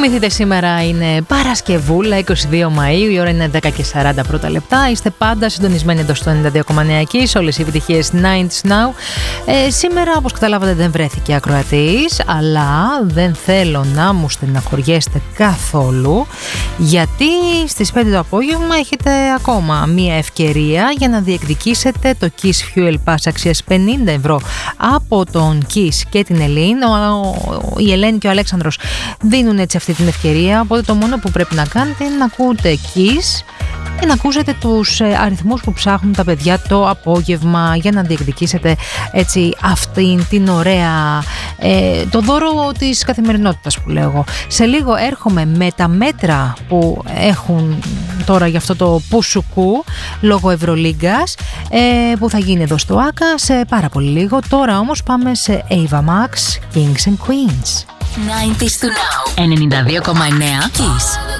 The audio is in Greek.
Θυμηθείτε, σήμερα είναι Παρασκευούλα, 22 Μαΐου, η ώρα είναι 10:40 πρώτα λεπτά. Είστε πάντα συντονισμένοι εδώ στο 92,9 Kiss, όλες οι επιτυχίες 90's Now. Σήμερα, όπως καταλάβατε, δεν βρέθηκε ακροατής, αλλά δεν θέλω να μου στεναχωριέστε καθόλου, γιατί στις 5 το απόγευμα έχετε ακόμα μία ευκαιρία για να διεκδικήσετε το Kiss Fuel Pass αξίας 50 ευρώ από τον Kiss και την Ελένη. Η Ελένη και ο Αλέξανδρος δίνουν έτσι αυτή την ευκαιρία, οπότε το μόνο που πρέπει να κάνετε είναι να ακούτε Kiss και να ακούσετε τους αριθμούς που ψάχνουν τα παιδιά το απόγευμα για να διεκδικήσετε έτσι αυτήν την ωραία, το δώρο της καθημερινότητας που λέω εγώ. Σε λίγο έρχομαι με τα μέτρα που έχουν τώρα για αυτό το πουσουκού λόγω Ευρωλίγκας που θα γίνει εδώ στο ΆΚΑ σε πάρα πολύ λίγο. Τώρα όμως πάμε σε Ava Max, Kings and Queens. 90's to now. 92,9 Kiss.